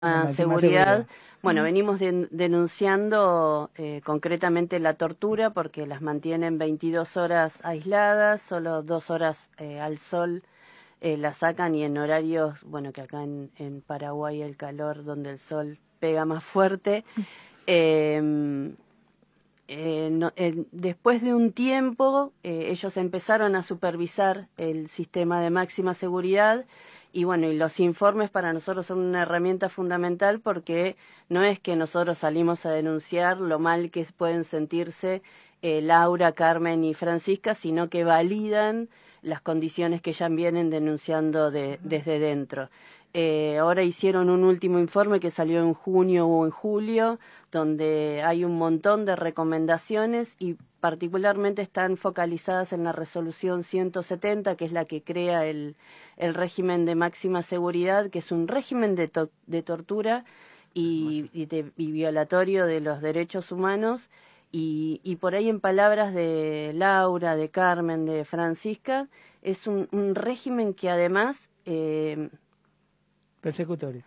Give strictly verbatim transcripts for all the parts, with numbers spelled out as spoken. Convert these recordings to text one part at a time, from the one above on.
Ah, seguridad. seguridad. Bueno, venimos de, denunciando eh, concretamente la tortura porque las mantienen veintidós horas aisladas, solo dos horas eh, al sol eh, las sacan y en horarios, bueno, que acá en, en Paraguay el calor donde el sol pega más fuerte. Eh, eh, no, eh, después de un tiempo eh, ellos empezaron a supervisar el sistema de máxima seguridad. Y bueno, y los informes para nosotros son una herramienta fundamental porque no es que nosotros salimos a denunciar lo mal que pueden sentirse eh, Laura, Carmen y Francisca, sino que validan las condiciones que ya vienen denunciando de, desde dentro. Eh, ahora hicieron un último informe que salió en junio o en julio, donde hay un montón de recomendaciones y particularmente están focalizadas en la resolución ciento setenta, que es la que crea el, el régimen de máxima seguridad, que es un régimen de, to de tortura y, y, de, y violatorio de los derechos humanos. Y, y por ahí, en palabras de Laura, de Carmen, de Francisca, es un, un régimen que además... Eh, persecutorio.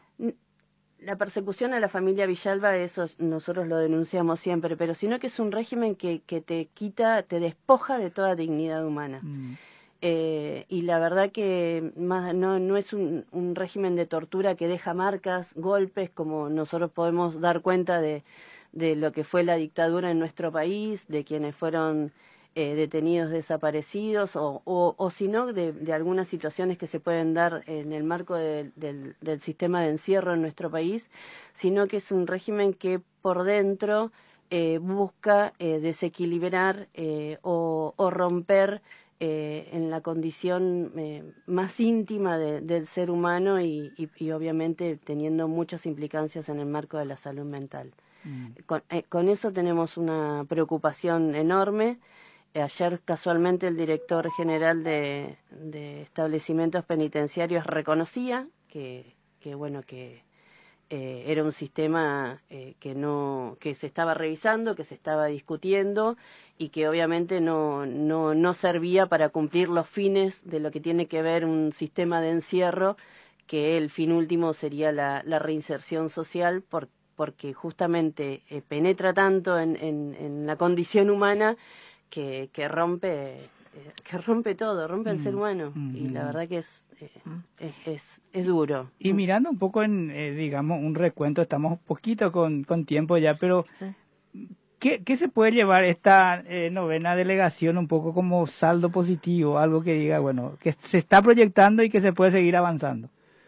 La persecución a la familia Villalba, eso nosotros lo denunciamos siempre, pero sino que es un régimen que, que te quita, te despoja de toda dignidad humana. Mm. Eh, y la verdad que más, no, no es un, un régimen de tortura que deja marcas, golpes, como nosotros podemos dar cuenta de, de lo que fue la dictadura en nuestro país, de quienes fueron eh, detenidos desaparecidos, o, o, o si no, de, de algunas situaciones que se pueden dar en el marco de, del, del sistema de encierro en nuestro país, sino que es un régimen que por dentro eh, busca eh, desequilibrar eh, o, o romper Eh, en la condición eh, más íntima de, del ser humano y, y, y obviamente teniendo muchas implicancias en el marco de la salud mental. Mm. Con, eh, con eso tenemos una preocupación enorme. Eh, ayer casualmente el director general de, de establecimientos penitenciarios reconocía que, que bueno, que Eh, era un sistema eh, que no que se estaba revisando, que se estaba discutiendo y que obviamente no, no, no servía para cumplir los fines de lo que tiene que ver un sistema de encierro, que el fin último sería la, la reinserción social, por, porque justamente eh, penetra tanto en, en, en la condición humana que, que rompe eh, que rompe todo, rompe el mm, ser humano mm, y la verdad que es Eh, es, es, es duro. Y mirando un poco en, eh, digamos, un recuento, estamos un poquito con, con tiempo ya, pero sí. ¿qué, ¿qué se puede llevar esta eh, novena delegación un poco como saldo positivo? Algo que diga, bueno, que se está proyectando y que se puede seguir avanzando.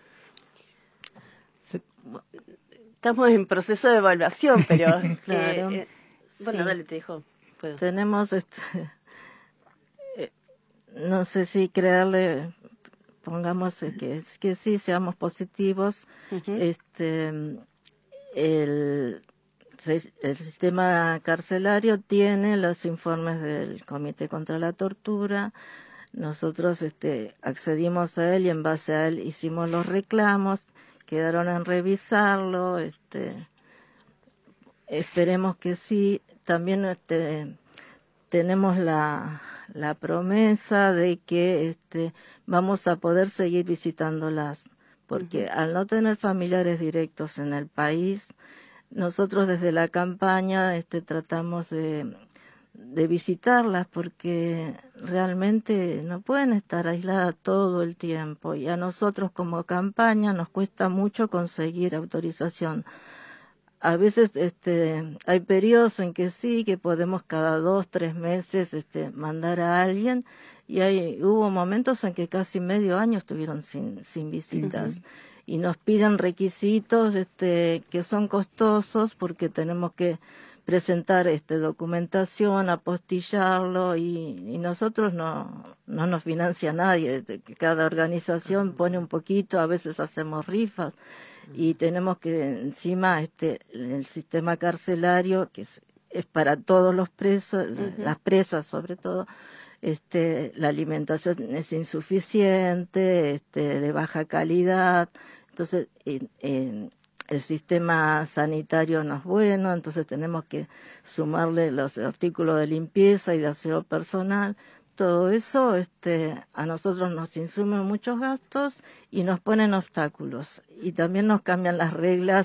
Se... Estamos en proceso de evaluación, pero... claro. eh, eh, bueno, sí. Dale, te dejo. Puedo. Tenemos, este, eh, no sé si crearle... pongamos que, que sí, seamos positivos. Uh-huh. este el, el sistema carcelario tiene los informes del Comité contra la Tortura. Nosotros este, accedimos a él y en base a él hicimos los reclamos, quedaron en revisarlo. Este, esperemos que sí. También este, tenemos la... la promesa de que este vamos a poder seguir visitándolas, porque uh-huh. al no tener familiares directos en el país, nosotros desde la campaña este tratamos de, de visitarlas, porque realmente no pueden estar aisladas todo el tiempo, y a nosotros como campaña nos cuesta mucho conseguir autorización. A veces este, hay periodos en que sí, que podemos cada dos, tres meses este, mandar a alguien, y hay, hubo momentos en que casi medio año estuvieron sin, sin visitas. Uh-huh. Y nos piden requisitos este, que son costosos porque tenemos que presentar este, documentación, apostillarlo, y, y nosotros no, no nos financia nadie. Cada organización pone un poquito, a veces hacemos rifas. Y tenemos que encima este el sistema carcelario, que es, es para todos los presos, uh-huh. las presas sobre todo, este la alimentación es insuficiente, este de baja calidad. Entonces en, en, el sistema sanitario no es bueno, entonces tenemos que sumarle los artículos de limpieza y de aseo personal. todo eso este, a nosotros nos insumen muchos gastos y nos ponen obstáculos. Y también nos cambian las reglas